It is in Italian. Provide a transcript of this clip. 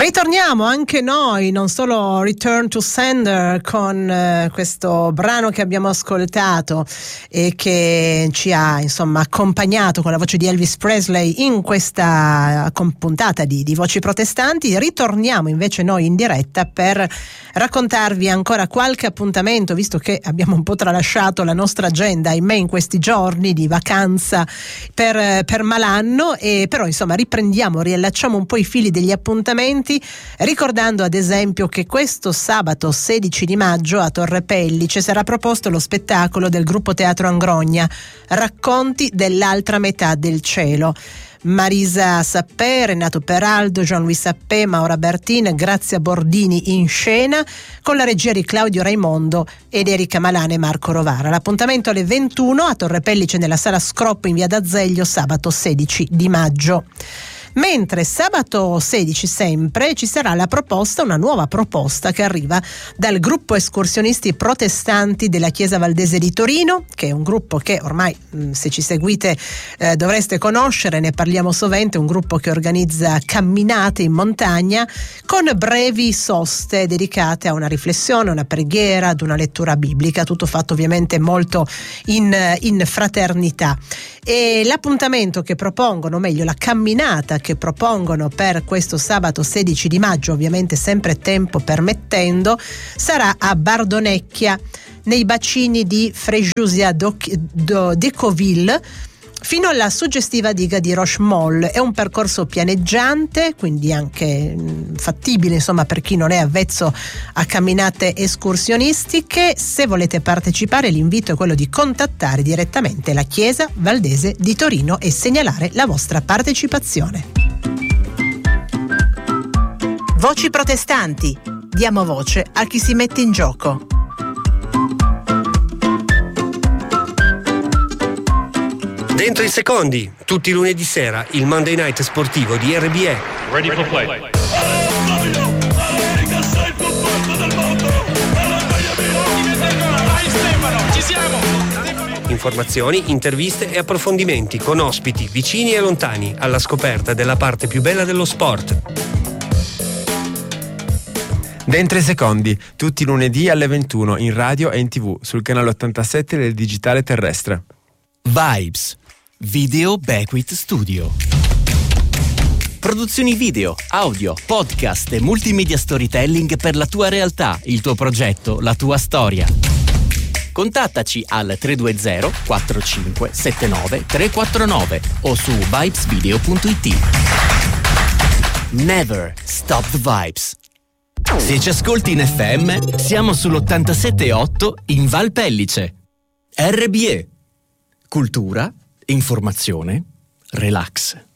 Ritorniamo anche noi, non solo Return to Sender con questo brano che abbiamo ascoltato e che ci ha insomma accompagnato con la voce di Elvis Presley in questa puntata di Voci Protestanti. Ritorniamo invece noi in diretta per raccontarvi ancora qualche appuntamento, visto che abbiamo un po' tralasciato la nostra agenda, ahimè, in questi giorni di vacanza per malanno, e però insomma riallacciamo un po' i fili degli appuntamenti, ricordando ad esempio che questo sabato 16 di maggio a Torre Pellice sarà proposto lo spettacolo del gruppo Teatro Angrogna, Racconti dell'altra metà del cielo. Marisa Sappè, Renato Peraldo, Jean-Louis Sappè, Maura Bertin, Grazia Bordini in scena, con la regia di Claudio Raimondo ed Erika Malane e Marco Rovara. L'appuntamento alle 21 a Torre Pellice nella sala Scroppo in via d'Azeglio, sabato 16 di maggio. Mentre sabato 16 sempre ci sarà una nuova proposta che arriva dal gruppo escursionisti protestanti della Chiesa Valdese di Torino, che è un gruppo che ormai, se ci seguite, dovreste conoscere, ne parliamo sovente, un gruppo che organizza camminate in montagna con brevi soste dedicate a una riflessione, una preghiera, ad una lettura biblica, tutto fatto ovviamente molto in fraternità. E l'appuntamento che propongono, o meglio la camminata che propongono per questo sabato 16 di maggio, ovviamente sempre tempo permettendo, sarà a Bardonecchia, nei bacini di Fréjus-Decoville, fino alla suggestiva diga di Rochemol. È un percorso pianeggiante, quindi anche fattibile insomma per chi non è avvezzo a camminate escursionistiche. Se volete partecipare, l'invito è quello di contattare direttamente la Chiesa Valdese di Torino e segnalare la vostra partecipazione. Voci protestanti. Diamo voce a chi si mette in gioco. Dentro i secondi, tutti i lunedì sera, il Monday Night sportivo di RBE. Ready for play. Informazioni, interviste e approfondimenti con ospiti vicini e lontani alla scoperta della parte più bella dello sport. Dentro i secondi, tutti i lunedì alle 21 in radio e in TV sul canale 87 del digitale terrestre. Vibes Video Beckwith Studio. Produzioni video, audio, podcast e multimedia storytelling per la tua realtà, il tuo progetto, la tua storia. Contattaci al 320 45 79 349 o su vibesvideo.it. Never stop the vibes. Se ci ascolti in FM, siamo sull'87.8 in Val Pellice. RBE. Cultura, informazione, relax.